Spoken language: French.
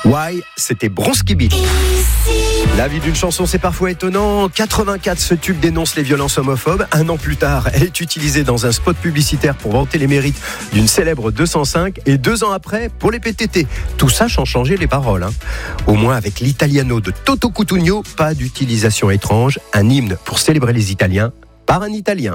Why, c'était Bronski Beat. La vie d'une chanson, c'est parfois étonnant. En 84, ce tube dénonce les violences homophobes. Un an plus tard, elle est utilisée dans un spot publicitaire pour vanter les mérites d'une célèbre 205. Et 2 ans après, pour les PTT. Tout ça sans changer les paroles. Au moins avec l'Italiano de Toto Cutugno, pas d'utilisation étrange. Un hymne pour célébrer les Italiens par un Italien.